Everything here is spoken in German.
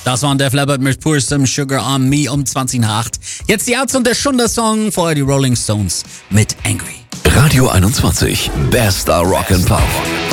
Das war Def Leppard mit Pour Some Sugar on Me um 20 nach 8. Jetzt die Ärzte und der Schunder-Song, vorher die Rolling Stones mit Angry. Radio 21, bester Rock and Pop.